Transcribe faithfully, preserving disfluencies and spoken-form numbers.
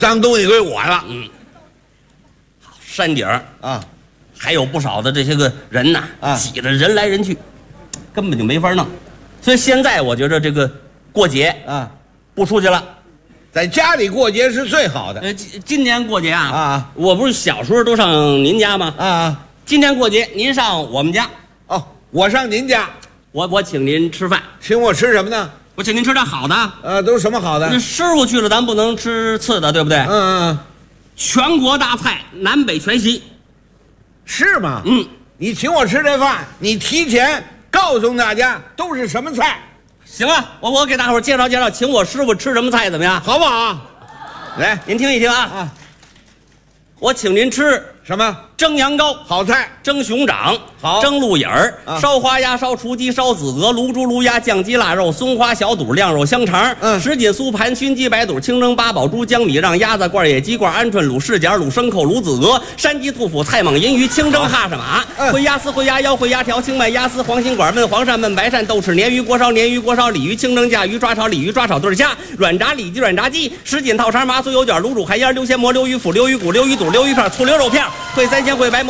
脏东西归我了。 嗯，好，山顶儿啊， 还有不少的这些个人呐， 啊挤着人来人去，根本就没法弄。所以现在我觉得这个过节啊， 不出去了。 在家里过节是最好的。 呃，今今年过节啊， 啊， 我不是小时候都上您家吗？ 啊， 今年过节您上我们家， 哦，我上您家， 我我请您吃饭， 请我吃什么呢？ 我请您吃点好的。 呃，都是什么好的？ 那师傅去了，咱不能吃次的，对不对？ 嗯嗯， 全国大菜，南北全席。 是吗？ 嗯， 你请我吃这饭，你提前告诉大家都是什么菜， 行啊，我我给大伙儿介绍介绍，请我师傅吃什么菜怎么样？ 好不好？来您听一听啊， 啊， 我请您吃什么蒸羊羔、 好菜？ 蒸熊掌、 好蒸鹿眼儿、 啊烧花鸭、烧雏鸡、烧子鹅、卤猪、卤鸭、酱鸡、腊肉、松花小肚、晾肉香肠、 嗯什锦酥盘、熏鸡白肚、清蒸八宝猪、江米让、鸭子罐、野鸡罐、鹌鹑、卤柿夹、卤牲口、卤子鹅、山鸡兔脯、菜蟒银鱼、清蒸哈什马、 嗯烩鸭丝、烩鸭腰、烩鸭条、清麦鸭丝、黄心管、焖黄鳝、焖白鳝、豆豉鲶鱼、锅烧鲶鱼、锅烧鲤鱼、清蒸甲鱼、抓炒鲤鱼、抓炒对虾、软炸里脊、软炸鸡、什锦套肠、麻酥油卷、卤煮海鲜、溜鲜蘑、溜鱼脯、溜鱼骨、溜鱼肚、溜鱼片、醋溜肉片、烩三鲜、烩白馍。